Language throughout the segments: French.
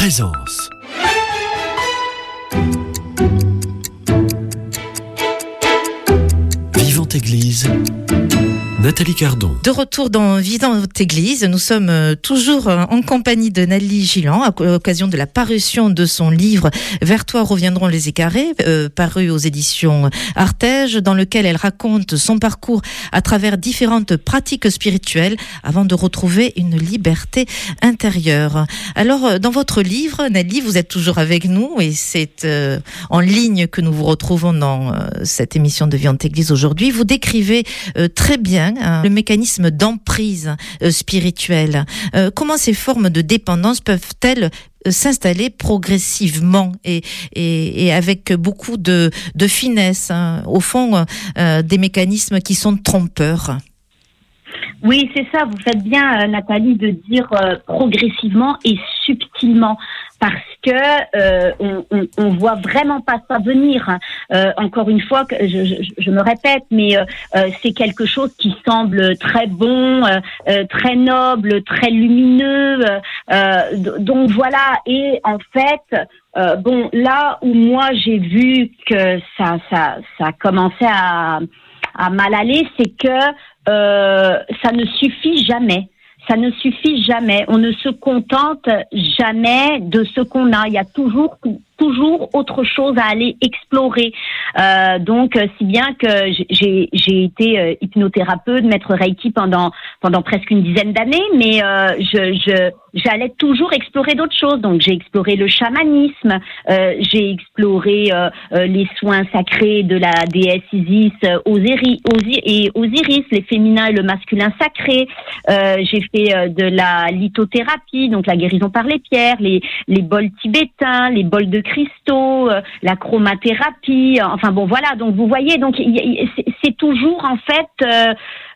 présence. Vivante Église, Nathalie Cardon. De retour dans Vivante Église, nous sommes toujours en compagnie de Nathalie Gillan à l'occasion de la parution de son livre « Vers toi reviendront les écarrés », paru aux éditions Artege, dans lequel elle raconte son parcours à travers différentes pratiques spirituelles avant de retrouver une liberté intérieure. Alors, dans votre livre, Nathalie, vous êtes toujours avec nous et c'est en ligne que nous vous retrouvons dans cette émission de Vivante Église aujourd'hui. Vous décrivez très bien le mécanisme d'emprise spirituelle. Comment ces formes de dépendance peuvent-elles s'installer progressivement et avec beaucoup de finesse, hein, au fond, des mécanismes qui sont trompeurs? Oui, c'est ça, vous faites bien, Nathalie, de dire progressivement et subtilement, parce que on voit vraiment pas ça venir. Encore une fois, je me répète, mais c'est quelque chose qui semble très bon, très noble, très lumineux. Donc voilà, et en fait, là où moi j'ai vu que ça commençait à mal aller, c'est que ça ne suffit jamais. Ça ne suffit jamais. On ne se contente jamais de ce qu'on a. Il y a toujours autre chose à aller explorer. Donc, si bien que j'ai été hypnothérapeute, maître Reiki pendant presque une dizaine d'années, mais j'allais toujours explorer d'autres choses. Donc, j'ai exploré le chamanisme, j'ai exploré les soins sacrés de la déesse Isis, Osiris, les féminins et le masculin sacré. J'ai fait de la lithothérapie, donc la guérison par les pierres, les bols tibétains, les bols de cristaux, la chromathérapie. Enfin bon, voilà. Donc vous voyez, donc c'est toujours en fait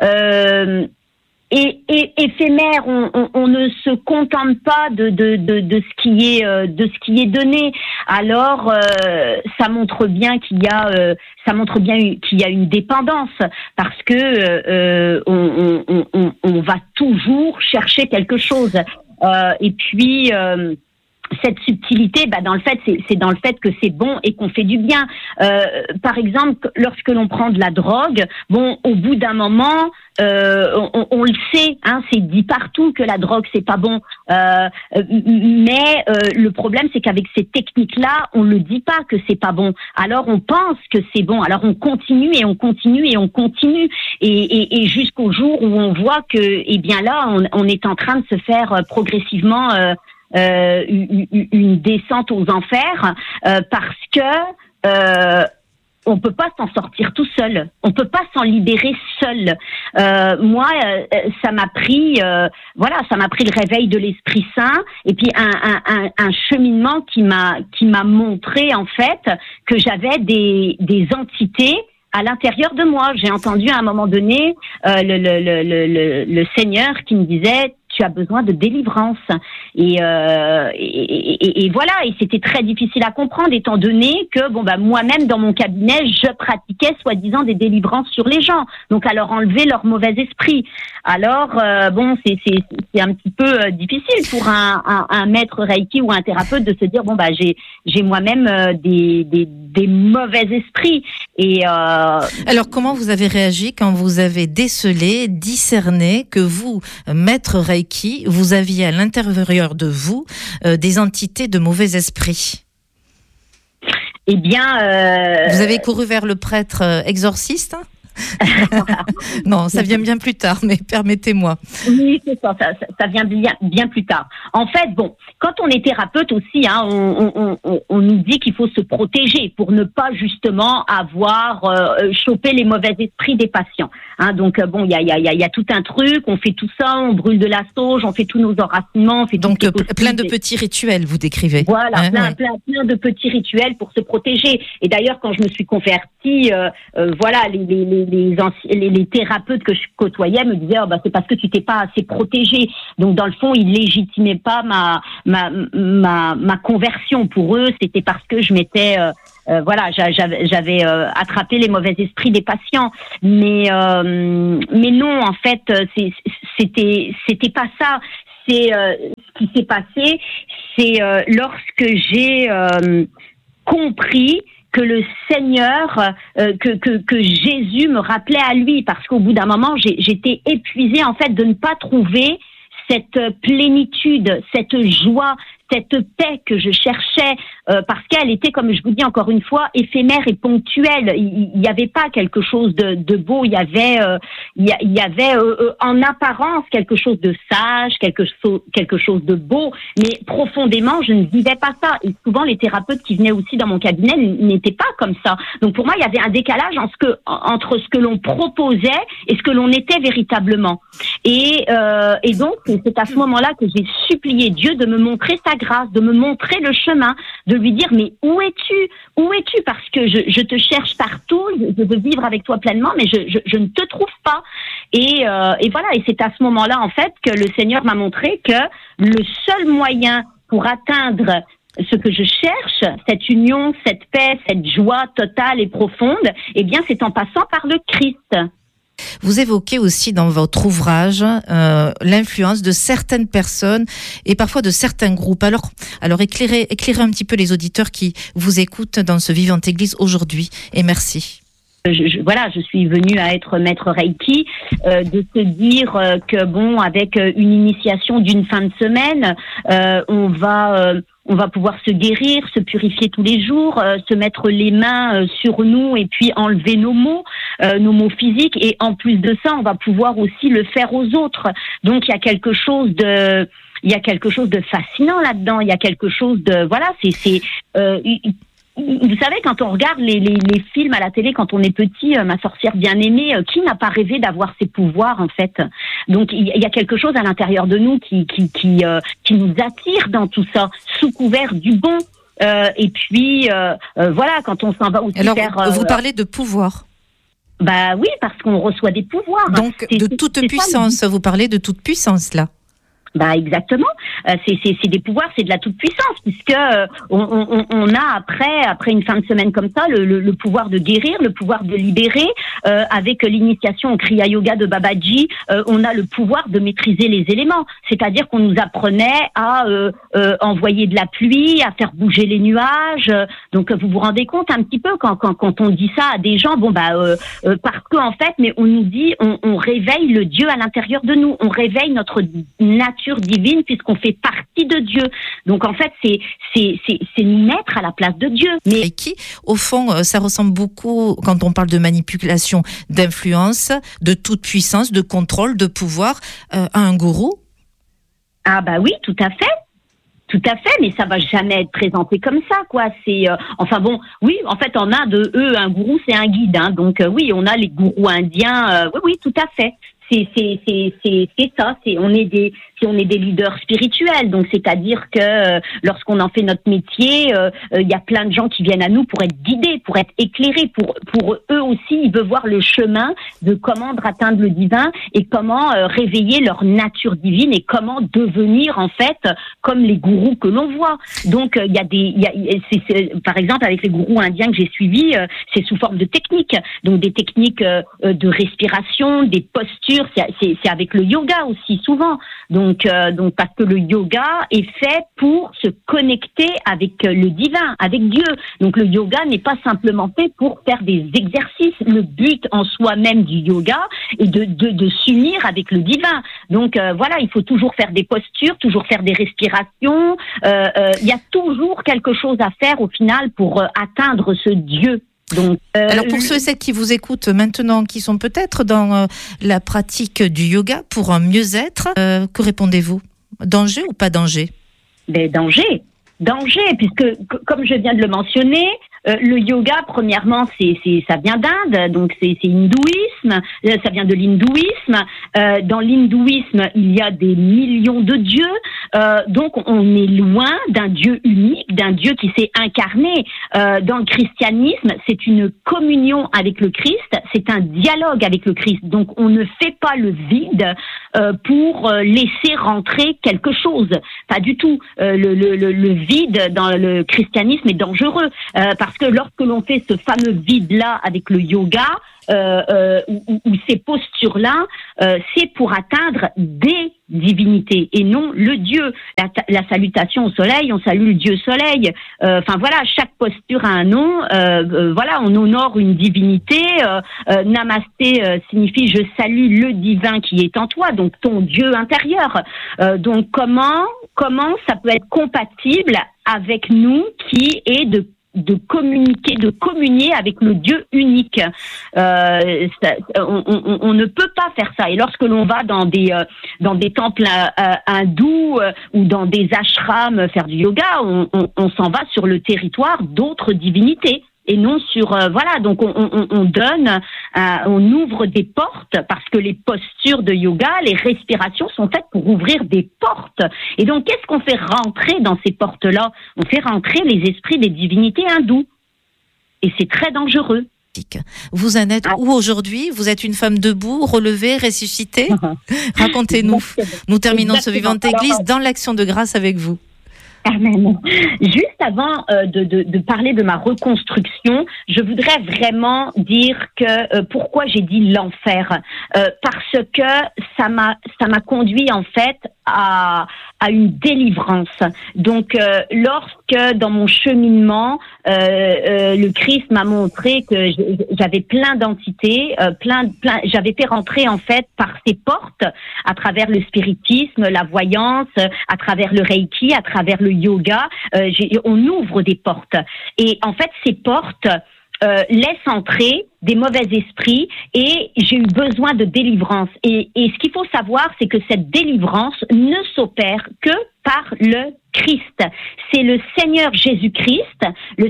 éphémère. On ne se contente pas de ce qui est donné. Alors ça montre bien qu'il y a une dépendance, parce que on va toujours chercher quelque chose. Et puis cette subtilité, dans le fait, c'est dans le fait que c'est bon et qu'on fait du bien. Par exemple, lorsque l'on prend de la drogue, au bout d'un moment, on le sait, hein, c'est dit partout que la drogue c'est pas bon. Mais le problème, c'est qu'avec ces techniques-là, on le dit pas que c'est pas bon. Alors on pense que c'est bon. Alors on continue et on continue et on continue et jusqu'au jour où on voit que, là, on est en train de se faire progressivement une descente aux enfers, parce que on peut pas s'en sortir tout seul, on peut pas s'en libérer seul. Moi, ça m'a pris le réveil de l'Esprit Saint, et puis un cheminement qui m'a montré en fait que j'avais des entités à l'intérieur de moi. J'ai entendu à un moment donné le Seigneur qui me disait: tu as besoin de délivrance. Et voilà, et c'était très difficile à comprendre, étant donné que moi-même dans mon cabinet, je pratiquais soi-disant des délivrances sur les gens, donc à leur enlever leur mauvais esprit. Alors c'est un petit peu difficile pour un maître Reiki ou un thérapeute de se dire j'ai moi-même des mauvais esprits. Et alors comment vous avez réagi quand vous avez discerné que vous, maître Reiki, vous aviez à l'intérieur de vous des entités de mauvais esprits? Eh bien, vous avez couru vers le prêtre exorciste? Non, ça vient bien plus tard, mais permettez-moi. Oui, c'est ça vient bien plus tard. En fait, quand on est thérapeute aussi, hein, on nous dit qu'il faut se protéger pour ne pas justement avoir chopé les mauvais esprits des patients. Hein, donc il y a tout un truc, on fait tout ça, on brûle de la sauge, on fait tous nos enracinements, on fait donc plein de petits rituels, vous décrivez. Voilà, plein de petits rituels pour se protéger. Et d'ailleurs, quand je me suis convertie, les thérapeutes que je côtoyais me disaient c'est parce que tu t'es pas assez protégé. Donc dans le fond, ils légitimaient pas ma conversion. Pour eux, c'était parce que je m'étais j'avais attrapé les mauvais esprits des patients. Mais non, en fait, c'était pas ça. Ce qui s'est passé, c'est lorsque j'ai compris que le Seigneur, que Jésus me rappelait à lui, parce qu'au bout d'un moment, j'étais épuisée en fait de ne pas trouver cette plénitude, cette joie, cette paix que je cherchais, parce qu'elle était, comme je vous dis encore une fois, éphémère et ponctuelle. Il n'y avait pas quelque chose de beau. Il y avait en apparence quelque chose de sage, quelque chose de beau, mais profondément, je ne vivais pas ça. Et souvent, les thérapeutes qui venaient aussi dans mon cabinet n'étaient pas comme ça. Donc pour moi, il y avait un décalage entre ce que l'on proposait et ce que l'on était véritablement. Et donc, c'est à ce moment-là que j'ai supplié Dieu de me montrer sa grâce, de me montrer le chemin, de lui dire mais où es-tu, parce que je te cherche partout, je veux vivre avec toi pleinement, mais je ne te trouve pas. Et voilà, et c'est à ce moment-là en fait que le Seigneur m'a montré que le seul moyen pour atteindre ce que je cherche, cette union, cette paix, cette joie totale et profonde, eh bien c'est en passant par le Christ. Vous évoquez aussi dans votre ouvrage l'influence de certaines personnes et parfois de certains groupes. Alors éclairez un petit peu les auditeurs qui vous écoutent dans ce Vivante Église aujourd'hui. Et merci. Je suis venue à être maître Reiki, de se dire que avec une initiation d'une fin de semaine, on va pouvoir se guérir, se purifier tous les jours, se mettre les mains sur nous et puis enlever nos maux physiques. Et en plus de ça, on va pouvoir aussi le faire aux autres. Donc il y a quelque chose de fascinant là-dedans. Il y a quelque chose de vous savez, quand on regarde les films à la télé, quand on est petit, Ma sorcière bien-aimée, qui n'a pas rêvé d'avoir ses pouvoirs, en fait? Donc, il y a quelque chose à l'intérieur de nous qui nous attire dans tout ça, sous couvert du bon. Et puis, quand on s'en va aussi faire... vous parlez de pouvoir. Bah oui, parce qu'on reçoit des pouvoirs. Donc, de toute puissance. Vous parlez de toute puissance, là. Bah exactement, c'est des pouvoirs, c'est de la toute puissance, puisque on a après une fin de semaine comme ça le pouvoir de guérir, le pouvoir de libérer. Avec l'initiation au Kriya Yoga de Babaji, on a le pouvoir de maîtriser les éléments, c'est-à-dire qu'on nous apprenait à envoyer de la pluie, à faire bouger les nuages. Donc vous vous rendez compte un petit peu quand on dit ça à des gens, parce que en fait, mais on nous dit, on réveille le Dieu à l'intérieur de nous, on réveille notre nature divine puisqu'on fait partie de Dieu. Donc en fait, c'est nous mettre à la place de Dieu. Mais et qui, au fond, ça ressemble beaucoup quand on parle de manipulation, d'influence, de toute puissance, de contrôle, de pouvoir, à un gourou. Ah bah oui, tout à fait. Tout à fait, mais ça va jamais être présenté comme ça, quoi. C'est oui, en fait, en Inde, un gourou, c'est un guide, hein. Donc oui, on a les gourous indiens. Oui, tout à fait. C'est ça. On est des leaders spirituels, donc c'est-à-dire que lorsqu'on en fait notre métier, il y a plein de gens qui viennent à nous pour être guidés, pour être éclairés, pour eux aussi, ils veulent voir le chemin de comment atteindre le divin et comment réveiller leur nature divine et comment devenir en fait comme les gourous que l'on voit. Donc par exemple avec les gourous indiens que j'ai suivis, c'est sous forme de techniques, donc des techniques de respiration, des postures, c'est avec le yoga aussi souvent. Donc parce que le yoga est fait pour se connecter avec le divin, avec Dieu. Donc le yoga n'est pas simplement fait pour faire des exercices. Le but en soi-même du yoga est de s'unir avec le divin. Donc il faut toujours faire des postures, toujours faire des respirations. Il y a toujours quelque chose à faire au final pour atteindre ce Dieu. Donc, alors pour ceux et celles qui vous écoutent maintenant, qui sont peut-être dans la pratique du yoga pour un mieux-être, que répondez-vous? Danger ou pas danger? Danger, puisque comme je viens de le mentionner, le yoga, premièrement, ça vient d'Inde, donc c'est hindouisme, ça vient de l'hindouisme. Dans l'hindouisme, il y a des millions de dieux, donc on est loin d'un Dieu unique, d'un Dieu qui s'est incarné. Dans le christianisme, c'est une communion avec le Christ, c'est un dialogue avec le Christ. Donc on ne fait pas le vide pour laisser rentrer quelque chose, pas du tout. Le vide dans le christianisme est dangereux parce parce que lorsque l'on fait ce fameux vide-là avec le yoga, ou ces postures-là, c'est pour atteindre des divinités et non le Dieu. La salutation au soleil, on salue le Dieu soleil. Enfin voilà, chaque posture a un nom. Voilà, on honore une divinité. Namasté signifie je salue le divin qui est en toi, donc ton Dieu intérieur. Donc comment ça peut être compatible avec nous qui est de communier avec le Dieu unique. On ne peut pas faire ça. Et lorsque l'on va dans des temples hindous ou dans des ashrams faire du yoga, on s'en va sur le territoire d'autres divinités. Et non sur voilà, donc on ouvre des portes parce que les postures de yoga, les respirations sont faites pour ouvrir des portes. Et donc qu'est-ce qu'on fait rentrer dans ces portes-là? On fait rentrer les esprits des divinités hindoues. Et c'est très dangereux. Vous en êtes où aujourd'hui? Vous êtes une femme debout, relevée, ressuscitée? Racontez-nous. Nous terminons ce Vivante Église dans l'action de grâce avec vous. Amen. Juste avant de parler de ma reconstruction, je voudrais vraiment dire que pourquoi j'ai dit l'enfer, parce que ça m'a conduit en fait à une délivrance. Donc lorsque dans mon cheminement le Christ m'a montré que j'avais plein d'entités, j'avais fait rentrer en fait par ces portes à travers le spiritisme, la voyance, à travers le reiki, à travers le yoga, on ouvre des portes. Et en fait, ces portes laissent entrer des mauvais esprits et j'ai eu besoin de délivrance. Et ce qu'il faut savoir, c'est que cette délivrance ne s'opère que par le Christ. C'est le Seigneur Jésus-Christ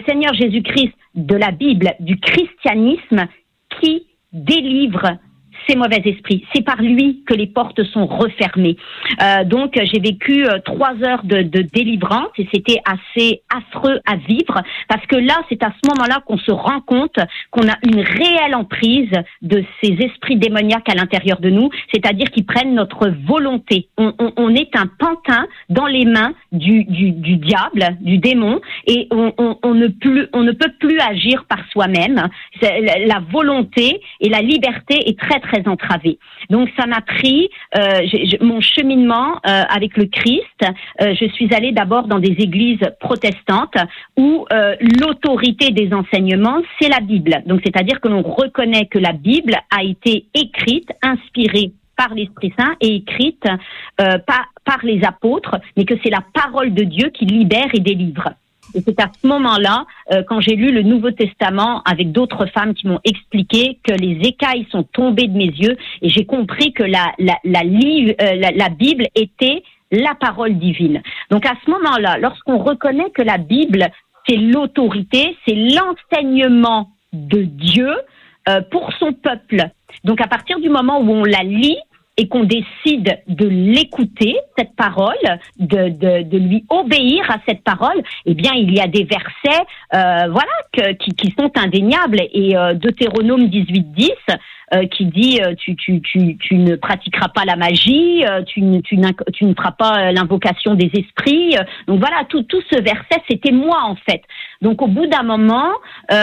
de la Bible, du christianisme, qui délivre ces mauvais esprits. C'est par lui que les portes sont refermées. Donc, j'ai vécu 3 heures de délivrance et c'était assez affreux à vivre parce que là, c'est à ce moment-là qu'on se rend compte qu'on a une réelle emprise de ces esprits démoniaques à l'intérieur de nous, c'est-à-dire qu'ils prennent notre volonté. On est un pantin dans les mains du diable, du démon, et on ne peut plus agir par soi-même. La volonté et la liberté est très très entravée. Donc ça m'a pris mon cheminement avec le Christ. Je suis allée d'abord dans des églises protestantes où l'autorité des enseignements, c'est la Bible. Donc c'est-à-dire que l'on reconnaît que la Bible a été écrite, inspirée par l'Esprit Saint et écrite par les apôtres, mais que c'est la parole de Dieu qui libère et délivre. Et c'est à ce moment-là, quand j'ai lu le Nouveau Testament avec d'autres femmes qui m'ont expliqué que les écailles sont tombées de mes yeux et j'ai compris que la Bible était la parole divine. Donc à ce moment-là, lorsqu'on reconnaît que la Bible, c'est l'autorité, c'est l'enseignement de Dieu pour son peuple. Donc à partir du moment où on la lit, et qu'on décide de l'écouter, cette parole, de lui obéir à cette parole, eh bien, il y a des versets, qui sont indéniables. Et Deutéronome 18:10, qui dit tu ne pratiqueras pas la magie, tu ne feras pas l'invocation des esprits. Donc voilà, tout ce verset, c'était moi en fait. Donc au bout d'un moment,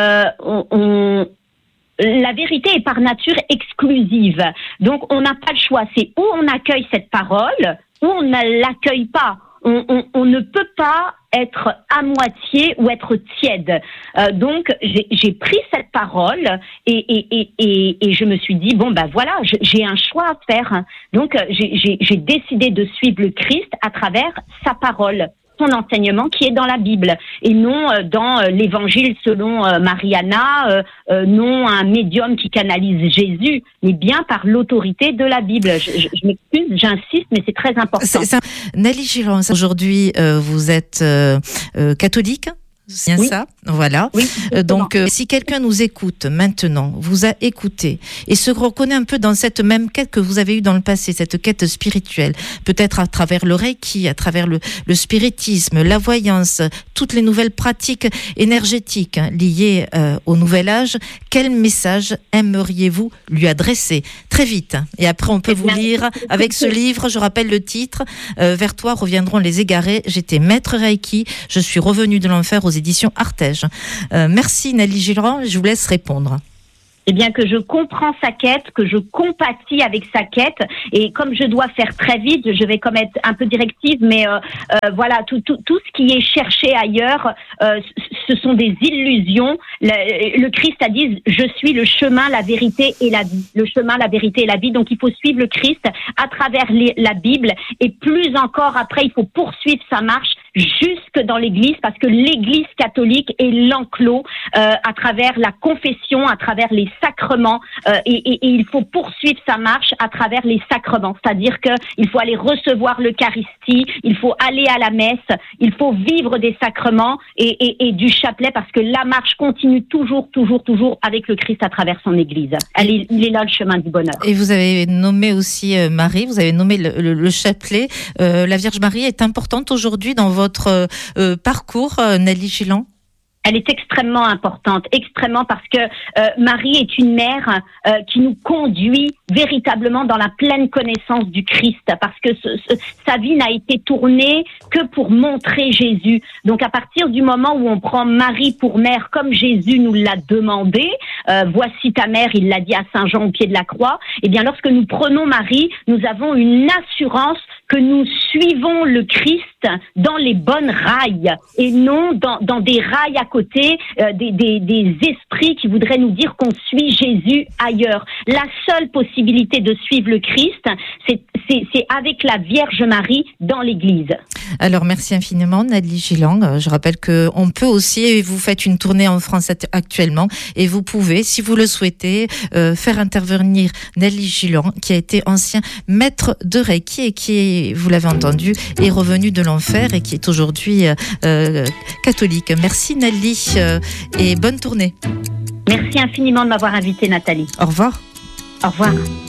la vérité est par nature exclusive. Donc, on n'a pas le choix. C'est où on accueille cette parole, ou on ne l'accueille pas. On ne peut pas être à moitié ou être tiède. Donc, j'ai pris cette parole et je me suis dit, j'ai un choix à faire. Donc, j'ai décidé de suivre le Christ à travers sa parole, son enseignement qui est dans la Bible et non dans l'évangile selon Mariana, non un médium qui canalise Jésus, mais bien par l'autorité de la Bible. Je m'excuse, j'insiste, mais c'est très important. Nelly Giron, aujourd'hui vous êtes catholique? C'est bien ça, voilà. Oui, donc, si quelqu'un nous écoute maintenant, vous a écouté et se reconnaît un peu dans cette même quête que vous avez eue dans le passé, cette quête spirituelle, peut-être à travers le Reiki, à travers le spiritisme, la voyance, toutes les nouvelles pratiques énergétiques liées au nouvel âge, quel message aimeriez-vous lui adresser? Très vite. Et après, on peut vous lire avec ce livre, je rappelle le titre, Vers toi reviendront les égarés, j'étais maître Reiki, je suis revenue de l'enfer aux éditions Artege. Merci Nathalie Giland, je vous laisse répondre. Eh bien, que je comprends sa quête, que je compatis avec sa quête, et comme je dois faire très vite, je vais comme être un peu directive, mais voilà, tout ce qui est cherché ailleurs, ce sont des illusions. Le Christ a dit, je suis le chemin, la vérité et la vie. Le chemin, la vérité et la vie. Donc, il faut suivre le Christ à travers la Bible, et plus encore après, il faut poursuivre sa marche jusque dans l'Église, parce que l'Église catholique est l'enclos à travers la confession, à travers les sacrements, et il faut poursuivre sa marche à travers les sacrements, c'est-à-dire que il faut aller recevoir l'Eucharistie, il faut aller à la messe, il faut vivre des sacrements et du chapelet, parce que la marche continue toujours avec le Christ à travers son Église. Il est là le chemin du bonheur. Et vous avez nommé aussi Marie, vous avez nommé le chapelet. La Vierge Marie est importante aujourd'hui dans votre parcours, Nathalie Giland? Elle est extrêmement importante, extrêmement, parce que Marie est une mère qui nous conduit véritablement dans la pleine connaissance du Christ, parce que sa vie n'a été tournée que pour montrer Jésus. Donc à partir du moment où on prend Marie pour mère, comme Jésus nous l'a demandé, voici ta mère, il l'a dit à Saint Jean au pied de la croix, eh bien lorsque nous prenons Marie, nous avons une assurance que nous suivons le Christ dans les bonnes rails et non dans des rails à côté, des esprits qui voudraient nous dire qu'on suit Jésus ailleurs. La seule possibilité de suivre le Christ, c'est avec la Vierge Marie dans l'Église. Alors merci infiniment Nathalie Giland. Je rappelle que on peut aussi, et vous faites une tournée en France actuellement, et vous pouvez, si vous le souhaitez, faire intervenir Nathalie Giland, qui a été ancien maître de Reiki et qui, vous l'avez entendu, est revenu de l'enfer et qui est aujourd'hui catholique. Merci Nathalie et bonne tournée. Merci infiniment de m'avoir invitée, Nathalie. Au revoir. Au revoir.